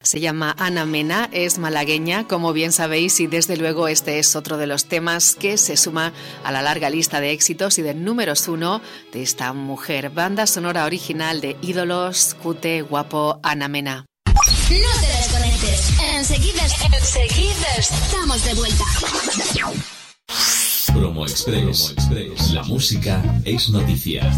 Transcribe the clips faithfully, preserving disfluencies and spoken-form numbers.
Se llama Ana Mena, es malagueña, como bien sabéis, y desde luego este es otro de los temas que se suma a la larga lista de éxitos y de números uno de esta mujer. Banda sonora original de Ídolos, Cute, Guapo, Ana Mena. No te desconectes, enseguida, enseguida estamos de vuelta. Promo Express. Promo Express. La música es noticia.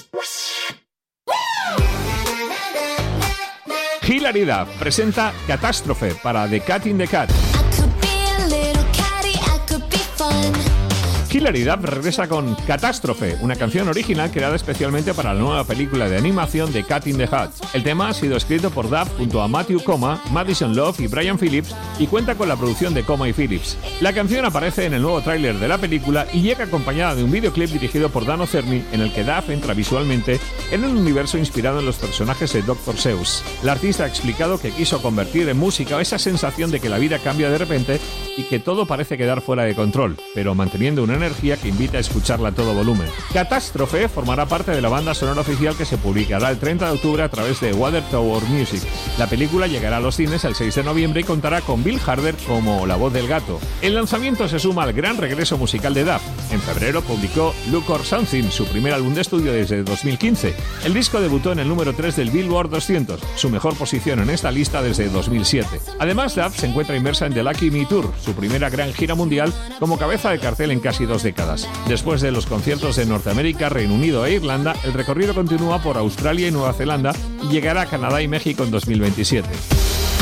Hilary Duff presenta Catástrofe para The Cat in the Cat. Hilary Duff regresa con Catástrofe, una canción original creada especialmente para la nueva película de animación de Cat in the Hat. El tema ha sido escrito por Duff junto a Matthew Coma, Madison Love y Brian Phillips y cuenta con la producción de Coma y Phillips. La canción aparece en el nuevo tráiler de la película y llega acompañada de un videoclip dirigido por Dan O'Cerny en el que Duff entra visualmente en un universo inspirado en los personajes de doctor Seuss. La artista ha explicado que quiso convertir en música esa sensación de que la vida cambia de repente y que todo parece quedar fuera de control, pero manteniendo una energía que invita a escucharla a todo volumen. Catástrofe formará parte de la banda sonora oficial que se publicará el treinta de octubre a través de Water Tower Music. La película llegará a los cines el seis de noviembre y contará con Bill Harder como la voz del gato. El lanzamiento se suma al gran regreso musical de Duff. En febrero publicó Look or Something, su primer álbum de estudio desde dos mil quince. El disco debutó en el número tres del Billboard doscientos, su mejor posición en esta lista desde dos mil siete. Además, Duff se encuentra inmersa en The Lucky Me Tour, su primera gran gira mundial como cabeza de cartel en casi dos décadas. Después de los conciertos de Norteamérica, Reino Unido e Irlanda, el recorrido continúa por Australia y Nueva Zelanda y llegará a Canadá y México en dos mil veintisiete.